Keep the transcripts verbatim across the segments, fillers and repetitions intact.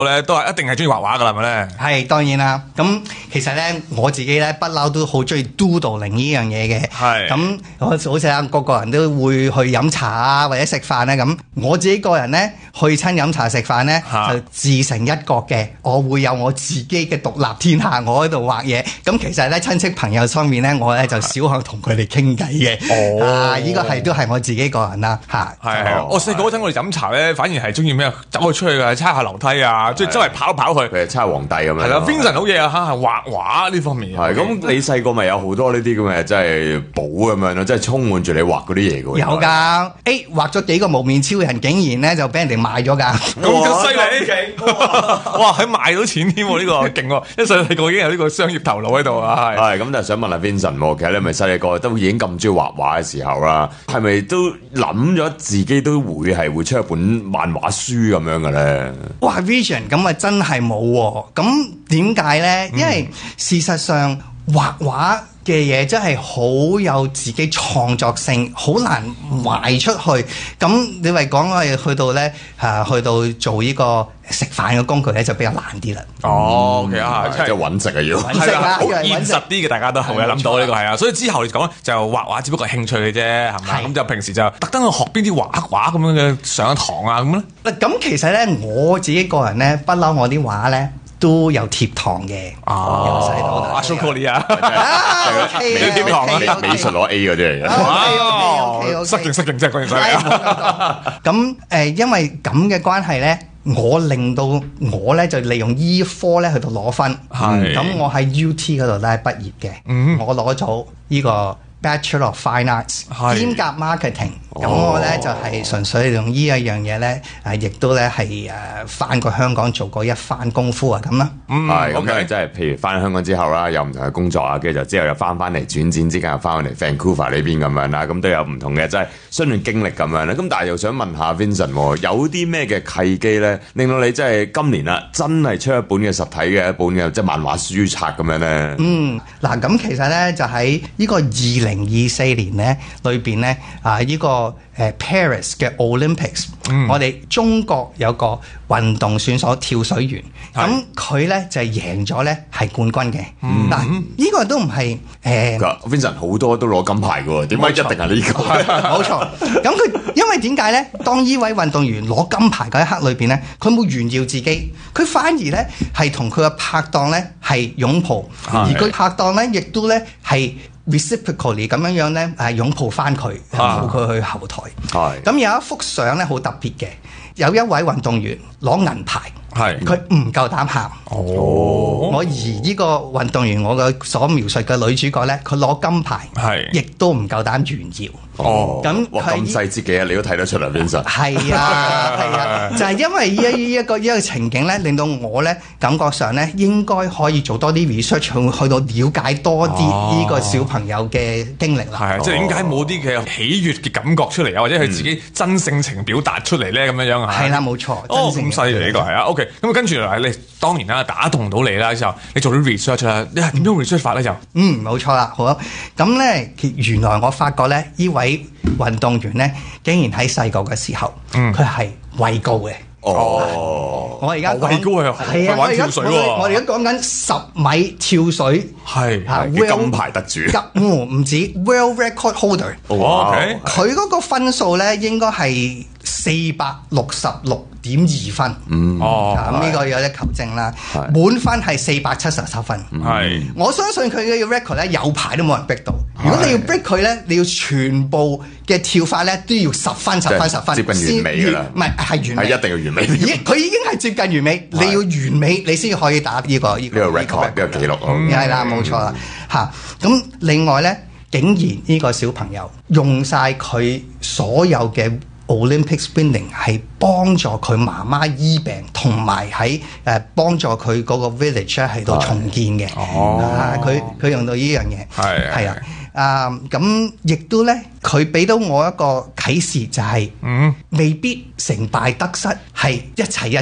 咧都係一定係中意畫畫噶啦，係咪咧？ 係當然啦。咁其實咧我自己咧不嬲都好中意 doodling 呢樣嘢嘅。 係。咁我好似啊個個人都會去飲茶啊或者食飯咧咁，我自己個人咧去親飲茶食飯咧就自成一角嘅，我會有我自己嘅獨立天下，我喺度畫嘢。咁其實咧親戚朋友方面咧，我咧就少向同佢哋傾偈嘅。哦。啊，呢個係都係我自己個人啦嚇。 係係。我細個嗰陣我哋飲茶咧，反而係中意咩？走去出去嘅，叉下樓梯啊！即係周圍跑跑去， 佢係差皇帝咁樣。係啦 ，Vincent 好嘢啊！嚇，畫畫呢方面。 係咁，你細個咪有好多呢啲咁嘅，即係寶咁樣咯，即係充滿住你畫嗰啲嘢嘅喎。 有㗎，誒畫咗幾個無面超人，竟然咧就俾人哋賣咗㗎。 咁咁犀利！哇，佢賣到錢添喎，呢個勁喎！一細細個已經有呢個商業頭腦喺度啊，係。 係咁，但係想問下 Vincent 喎，其實你咪細細個都已經咁中意畫畫嘅時候啦，係咪都諗咗自己都會係會出一本漫畫書咁樣嘅咧？ 哇 Vision 咁啊真係冇喎，咁點解咧？因為事實上畫畫嘅嘢真係好有自己創作性，好難賣出去。咁你咪講我哋去到咧嚇，去到做呢個食飯嘅工具咧，就比較難啲啦。 哦 OK 啊， 即係揾食啊要， 係啦， 好現實啲嘅，大家都係諗到呢個係啊。所以之後嚟講就畫畫只不過係興趣嘅啫，係咪？咁就平時就特登去學邊啲畫畫咁樣嘅上堂啊咁咧。嗱咁其實咧我自己個人咧不嬲我啲畫咧都有貼堂嘅。 哦， 由細到大。 阿 Shokoli 啊， 美貼堂美美術攞 A 嗰啲嚟嘅。 哦，失敬失敬，真係嗰陣時啊。 咁誒，因為咁嘅關係咧。我令到我咧就利用醫科咧去到攞分，咁我喺 U T 嗰度咧畢業嘅，嗯、我攞咗呢個 Bachelor of Fine Arts 兼夾 marketing，咁我咧就係純粹用呢一樣嘢咧，誒亦都咧係誒翻過香港做過一番功夫啊咁啦。 係咁樣，即係譬如翻香港之後啦，有唔同嘅工作啊，跟住就之後又翻翻嚟轉戰之間又翻翻嚟 Vancouver 呢邊咁樣啦，咁都有唔同嘅即係相段經歷咁樣咧。咁但係又想問下 Vincent，有啲咩嘅契機咧，令到你即係今年啦，真係出一本嘅實體嘅一本嘅即係漫畫書冊咁樣咧？嗯， 嗱咁其實咧就喺呢個二零二四年咧裏邊咧啊呢個誒 Paris 嘅 Olympics，嗯、我哋中國有個運動選手跳水員，咁佢咧就係贏咗咧係冠軍嘅。嗱、嗯，呢、這個都唔係誒 Vincent 好多都攞金牌嘅喎，點解一定係呢、這個？ 冇錯。咁佢因為點解咧？當呢位運動員攞金牌嗰一刻裏邊咧，佢冇炫耀自己，佢反而咧係同佢嘅拍檔咧係擁抱，而佢拍檔咧亦都咧係reciprocally 咁樣樣咧誒擁抱翻佢，抱佢去後台。係咁有一幅相咧好特別嘅，有一位運動員攞銀牌，係佢唔夠膽喊。哦，我而呢個運動員我嘅所描述嘅女主角咧，佢攞金牌，係亦都唔夠膽炫耀。 哦，咁哇咁細節嘅你都睇得出嚟，Vincent。係啊係啊，就係因為呢一一個呢一個情景咧，令到我咧感覺上咧應該可以做多啲 research 去去到了解多啲呢個小朋友嘅經歷啦。係啊， 即係點解冇啲嘅喜悅嘅感覺出嚟啊？或者佢自己真性情表達出嚟咧咁樣樣啊？ 係啦，冇錯。 哦，咁犀利呢個係啊。OK，咁跟住嚟你當然啦，打動到你啦之後，你做咗 research 啦，你係點樣 research 法咧就？ 嗯，冇錯啦。好啊，咁咧原來我發覺咧呢位運動員咧，竟然喺細個嘅時候，佢係畏高嘅。哦，我而家畏高係係啊，我而家我哋而家講緊十米跳水， 係係金牌得主， 唔止 World Record Holder。 哦， 佢嗰個分數咧應該係四百六十六點二分。嗯，哦，咁呢個有得求證啦。滿分係四百七十七分。係，我相信佢嘅 record 咧有排都冇人逼到。如果你要逼佢咧，你要全部嘅跳法咧都要十分、十分、十分， 接近完美㗎啦。 唔係係完美， 係一定要完美。 佢已經係接近完美，你要完美，你先可以打呢個呢個 record 呢個記錄。 係啦，冇錯啦。嚇，咁另外咧，竟然呢個小朋友用晒佢所有嘅 Olympic spending 係幫助佢媽媽醫病，同埋喺誒幫助佢嗰個 village 咧喺度重建嘅。哦，佢佢用到呢樣嘢係係啊。啊，咁亦都咧，佢俾到我一個啟示，就係、是，嗯，未必成敗得失係一齊一齊，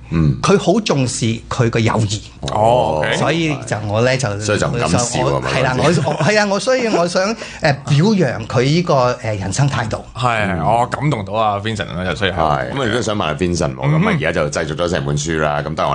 嗯， 佢好重視佢個友誼。 哦，okay， 所以就我咧就所以就唔敢笑啊嘛係啦，我我係啊，我所以我想誒表揚佢呢個誒人生態度。 係，我感動到啊 Vincent 咧，就所以係。 咁我亦都想問下 Vincent 喎，咁啊而家就製作咗成本書啦，咁當然